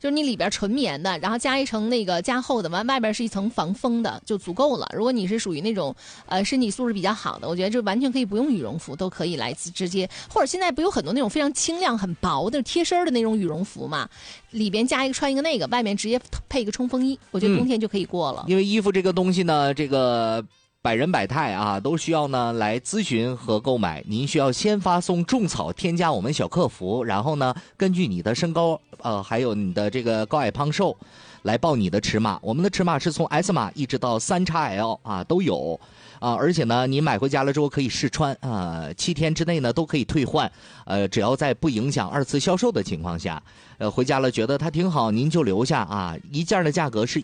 就是你里边纯棉的，然后加一层那个加厚的，外边是一层防风的就足够了。如果你是属于那种身体素质比较好的，我觉得这完全可以不用羽绒服都可以来直接，或者现在不有很多那种非常轻量很薄的贴身的那种羽绒服嘛，里边加一个穿一个那个，外面直接配一个冲锋衣，我觉得冬天就可以过了。 因为衣服这个东西呢，这个百人百态啊，都需要呢来咨询和购买。您需要先发送种草添加我们小客服，然后呢根据你的身高还有你的这个高矮胖瘦来报你的尺码。我们的尺码是从 S 码一直到3XL 啊都有而且呢你买回家了之后可以试穿7天之内呢都可以退换，只要在不影响2次销售的情况下，回家了觉得它挺好，您就留下一件的价格是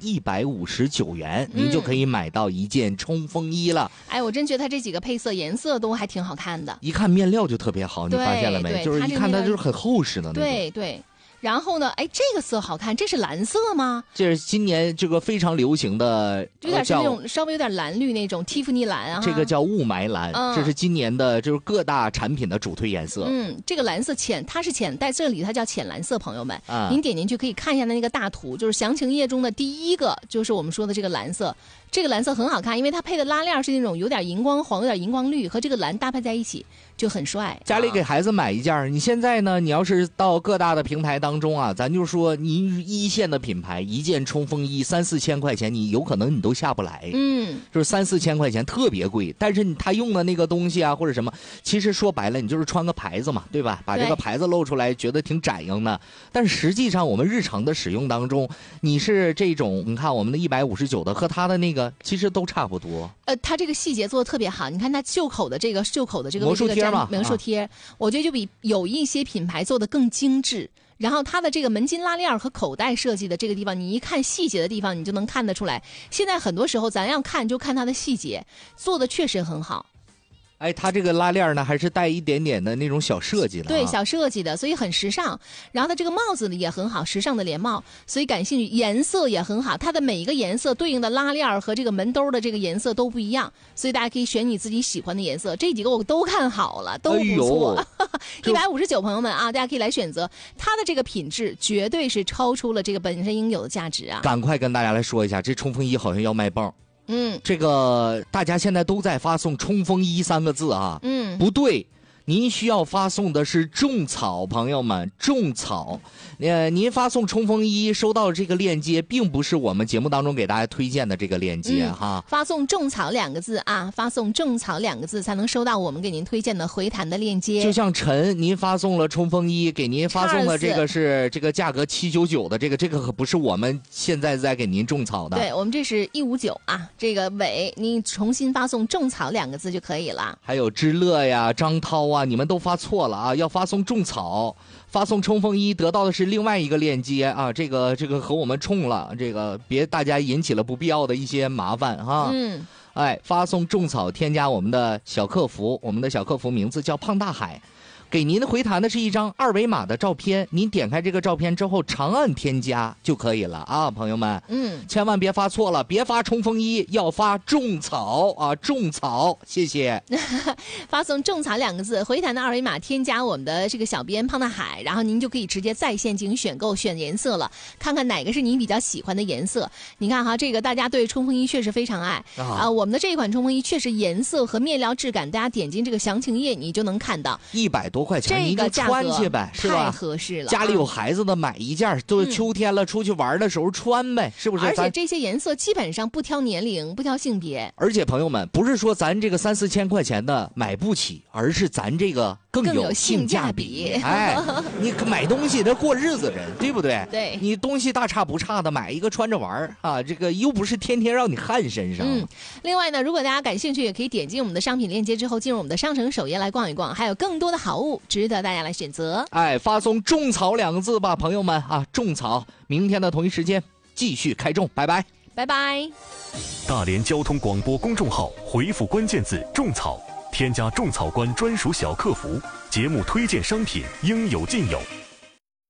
159元，您就可以买到一件冲锋衣了。 我真觉得它这几个配色颜色都还挺好看的， 一看面料就特别好，你发现了没？就是一看它就是很厚实的那种。 对对。然后呢，这个色好看，这是蓝色吗？ 这是今年这个非常流行的， 有点是那种稍微有点蓝绿那种蒂芙尼蓝这个叫雾霾蓝，这是今年的就是各大产品的主推颜色。 这个蓝色浅，它是浅，在这里它叫浅蓝色，朋友们，您点进去可以看一下那个大图，就是详情页中的第一个，就是我们说的这个蓝色。这个蓝色很好看，因为它配的拉链是那种有点荧光黄、有点荧光绿，和这个蓝搭配在一起就很帅。 家里给孩子买一件，你现在呢，你要是到各大的平台当中咱就说你一线的品牌，一件冲锋衣3、4千块钱，你有可能你都下不来。就是3、4千块钱特别贵，但是他用的那个东西或者什么，其实说白了你就是穿个牌子嘛，对吧？把这个牌子露出来，觉得挺展映的。但是实际上我们日常的使用当中，你是这种，你看我们的159的和他的那个其实都差不多。 它这个细节做得特别好，你看它袖口的这个魔术贴嘛， 魔术贴，我觉得就比有一些品牌做得更精致。然后它的这个门襟拉链和口袋设计的这个地方，你一看细节的地方，你就能看得出来。现在很多时候咱要看就看它的细节，做的确实很好。 它这个拉链呢还是带一点点的那种小设计的， 对，小设计的，所以很时尚。然后它这个帽子呢也很好，时尚的连帽，所以感兴趣。颜色也很好，它的每一个颜色对应的拉链和这个门兜的这个颜色都不一样，所以大家可以选你自己喜欢的颜色。这几个我都看好了，都不错。159朋友们大家可以来选择，它的这个品质绝对是超出了这个本身应有的价值啊！ 赶快跟大家来说一下，这冲锋衣好像要卖爆。这个大家现在都在发送冲锋衣3个字不对，您需要发送的是种草，朋友们，种草。您发送冲锋衣收到这个链接，并不是我们节目当中给大家推荐的这个链接发送种草2个字发送种草2个字才能收到我们给您推荐的回弹的链接。 就像陈，您发送了冲锋衣，给您发送的这个是这个价格799的，这个可不是我们现在在给您种草的。 对，我们这是159这个尾你重新发送种草2个字就可以了。 还有知乐呀、张涛你们都发错了要发送种草。发送冲锋衣得到的是另外一个链接这个和我们冲了，这个别大家引起了不必要的一些麻烦发送种草添加我们的小客服，我们的小客服名字叫胖大海。给您回弹的是一张2维码的照片，您点开这个照片之后长按添加就可以了朋友们千万别发错了，别发冲锋衣，要发种草种草，谢谢。 发送种草2个字，回弹的2维码添加我们的这个小编胖大海，然后您就可以直接在线进行选购，选颜色了，看看哪个是你比较喜欢的颜色。你看这个大家对冲锋衣确实非常爱我们的这一款冲锋衣确实颜色和面料质感，大家点进这个详情页你就能看到 ，100多块钱你就穿去呗，是吧？ 太合适了。 家里有孩子的买一件，都秋天了出去玩的时候穿呗，是不是？ 而且这些颜色基本上不挑年龄，不挑性别。 而且朋友们，不是说咱这个3、4千块钱的买不起，而是咱这个更有性价比。你买东西得过日子人，对不对？ 对， 你东西大差不差的买一个穿着玩这个又不是天天让你汗身上。 另外呢，如果大家感兴趣，也可以点击我们的商品链接之后进入我们的商城首页来逛一逛，还有更多的好物值得大家来选择。 发送种草2个字吧，朋友们种草。明天的同一时间继续开种，拜拜， 拜拜。 大连交通广播公众号回复关键字种草，添加种草官专属小客服，节目推荐商品应有尽有。